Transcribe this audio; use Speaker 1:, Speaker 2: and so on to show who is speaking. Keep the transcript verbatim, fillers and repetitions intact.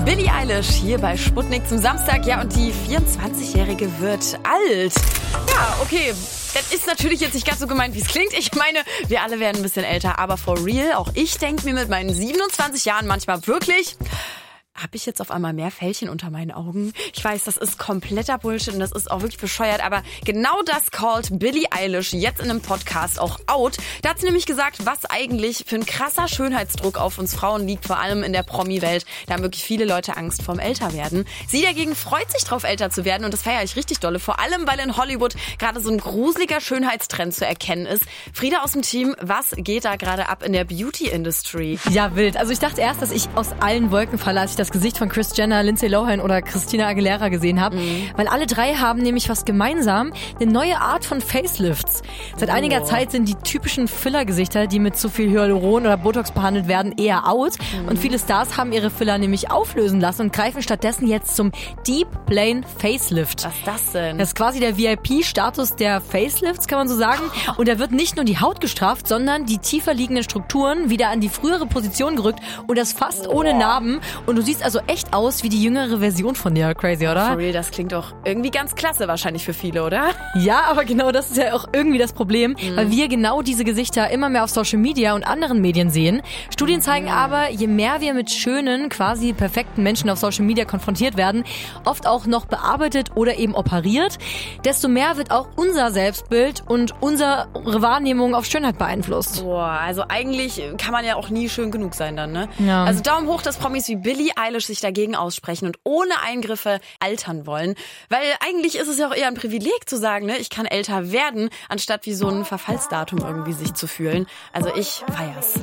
Speaker 1: Billie Eilish hier bei Sputnik zum Samstag. Ja, und die vierundzwanzigjährige wird alt. Ja, okay. Das ist natürlich jetzt nicht ganz so gemeint, wie es klingt. Ich meine, wir alle werden ein bisschen älter, aber for real, auch ich denke mir mit meinen siebenundzwanzig Jahren manchmal wirklich... Habe ich jetzt auf einmal mehr Fältchen unter meinen Augen? Ich weiß, das ist kompletter Bullshit und das ist auch wirklich bescheuert, aber genau das callt Billie Eilish jetzt in einem Podcast auch out. Da hat sie nämlich gesagt, was eigentlich für ein krasser Schönheitsdruck auf uns Frauen liegt, vor allem in der Promi-Welt. Da haben wirklich viele Leute Angst vorm Älterwerden. Sie dagegen freut sich drauf, älter zu werden und das feiere ich richtig dolle, vor allem, weil in Hollywood gerade so ein gruseliger Schönheitstrend zu erkennen ist. Frieda aus dem Team, was geht da gerade ab in der Beauty-Industry?
Speaker 2: Ja, wild. Also ich dachte erst, dass ich aus allen Wolken falle, als ich das Gesicht von Kris Jenner, Lindsay Lohan oder Christina Aguilera gesehen habe. Mhm. Weil alle drei haben nämlich was gemeinsam, eine neue Art von Facelifts. Seit oh. einiger Zeit sind die typischen Filler-Gesichter, die mit zu viel Hyaluron oder Botox behandelt werden, eher out. Mhm. Und viele Stars haben ihre Filler nämlich auflösen lassen und greifen stattdessen jetzt zum Deep Plane Facelift.
Speaker 1: Was ist das denn?
Speaker 2: Das ist quasi der V I P-Status der Facelifts, kann man so sagen. Und da wird nicht nur die Haut gestraft, sondern die tiefer liegenden Strukturen wieder an die frühere Position gerückt und das fast oh. ohne Narben. Und du siehst also echt aus wie die jüngere Version von dir. Crazy, oder?
Speaker 1: For real, das klingt doch irgendwie ganz klasse wahrscheinlich für viele, oder?
Speaker 2: Ja, aber genau das ist ja auch irgendwie das Problem, mhm. weil wir genau diese Gesichter immer mehr auf Social Media und anderen Medien sehen. Studien zeigen mhm. aber, je mehr wir mit schönen, quasi perfekten Menschen auf Social Media konfrontiert werden, oft auch noch bearbeitet oder eben operiert, desto mehr wird auch unser Selbstbild und unsere Wahrnehmung auf Schönheit beeinflusst.
Speaker 1: Boah, also eigentlich kann man ja auch nie schön genug sein dann, ne?
Speaker 2: Ja.
Speaker 1: Also Daumen hoch, dass Promis wie Billie Eilish sich dagegen aussprechen und ohne Eingriffe altern wollen. Weil eigentlich ist es ja auch eher ein Privileg zu sagen, ne, ich kann älter werden, anstatt wie so ein Verfallsdatum irgendwie sich zu fühlen. Also ich feier's.